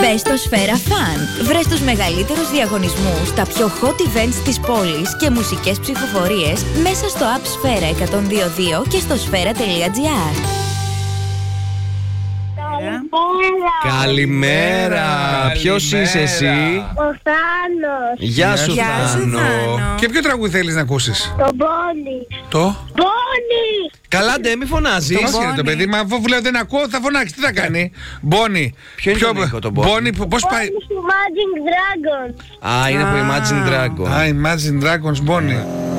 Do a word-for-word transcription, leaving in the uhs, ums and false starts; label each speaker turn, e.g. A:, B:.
A: Μπες στο Σφαίρα Fun. Βρες τους μεγαλύτερους διαγωνισμούς, τα πιο hot events της πόλης και μουσικές ψηφοφορίες μέσα στο app Σφαίρα εκατόν δύο δύο και στο σφαίρα τελεία τζι άρ.
B: Καλημέρα. Καλημέρα. Ποιος είσαι εσύ?
C: Ο Θάνος.
B: Γεια σου,
D: Γεια σου,
B: Θάνο.
D: Θάνο.
E: Και ποιο τραγούδι θέλεις να ακούσεις?
C: Το Μπόνι.
E: Το?
C: Μπόνι.
B: Καλά, ντε, μη φωνάζεις.
E: Πώς είναι το παιδί, μα αφού λέω δεν ακούω θα φωνάξει, τι θα κάνει? Μπόνι.
B: Ποιο είναι το Νίκο, το Μπόνι?
E: Μπόνι, πώς πάει?
C: Μπόνι του Imagine Dragons.
B: Α, είναι από Imagine Dragon.
E: Α, Imagine Dragons, Μπόνι.